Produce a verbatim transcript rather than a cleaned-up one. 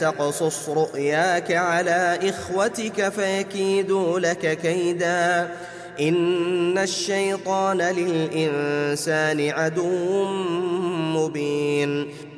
تقصص رؤياك على إخوتك فيكيدوا لك كيدا إن الشيطان للإنسان عدو مبين